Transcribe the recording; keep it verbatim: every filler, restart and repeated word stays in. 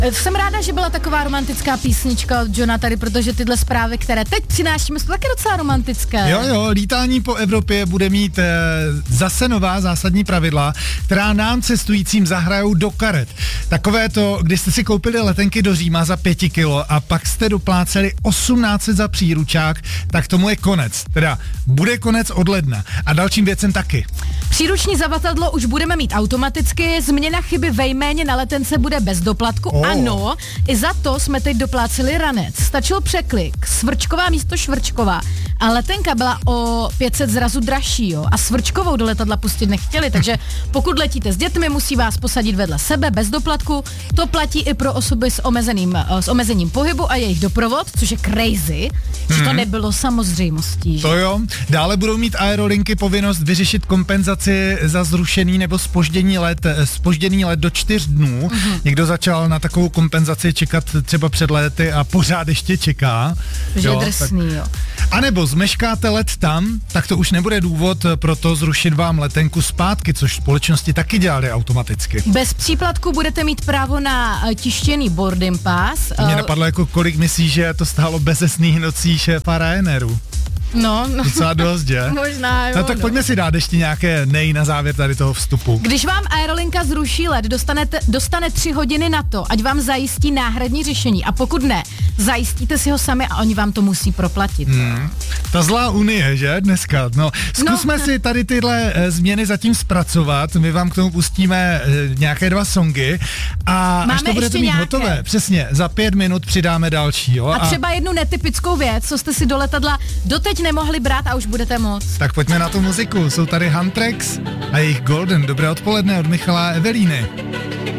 Jsem ráda, že byla taková romantická písnička od Johna tady, protože tyhle zprávy, které teď přinášíme, jsou taky docela romantické. Jo, jo, lítání po Evropě bude mít e, zase nová zásadní pravidla, která nám cestujícím zahrajou do karet. Takové to, když jste si koupili letenky do Říma za pěti kilo a pak jste dopláceli osmnáct set za příručák, tak tomu je konec. Teda bude konec od ledna. A dalším věcem taky. Příruční zavazadlo už budeme mít automaticky, změna chyby ve jméně na letence bude bez doplatku. Oh. Ano, i za to jsme teď dopláceli ranec. Stačil překlik, Svrčková místo Švrčková. A letenka byla o pět set zrazu dražší, jo. A Svrčkovou do letadla pustit nechtěli, takže pokud letíte s dětmi, musí vás posadit vedle sebe bez doplatku. To platí i pro osoby s omezeným, s omezením pohybu a jejich doprovod, což je crazy, hmm. že to nebylo samozřejmostí. Že? To jo. Dále budou mít aerolinky povinnost vyřešit kompenzaci za zrušený nebo zpoždění let, zpožděný let do čtyř dnů. Mm-hmm. Někdo začal na takovou kompenzaci čekat třeba před léty a pořád ještě čeká. Že je drsný, tak. Jo. A nebo zmeškáte let tam, tak to už nebude důvod pro to zrušit vám letenku zpátky, což společnosti taky dělali automaticky. Bez příplatku budete mít právo na tištěný boarding pass. Mě napadlo, jako kolik myslíš, že to stálo bezesných nocí šéfa Ryanairu. No, no. Docela dost, že? Možná, jo. No tak no. pojďme si dát ještě nějaké nej na závěr tady toho vstupu. Když vám aerolinka zruší let, dostanete, dostane tři hodiny na to, ať vám zajistí náhradní řešení. A pokud ne, zajistíte si ho sami a oni vám to musí proplatit. Hmm. Ta zlá unie, že? Dneska. No, zkusme no. si tady tyhle e, změny zatím zpracovat. My vám k tomu pustíme e, nějaké dva songy. A Máme až to budete mít nějaké. hotové, přesně, za pět minut přidáme další. Jo? A třeba a... jednu netypickou věc, co jste si do letadla doteď nemohli brát a už budete moc. Tak pojďme na tu muziku. Jsou tady Huntrix a jejich Golden. Dobré odpoledne od Michala a Evelíny.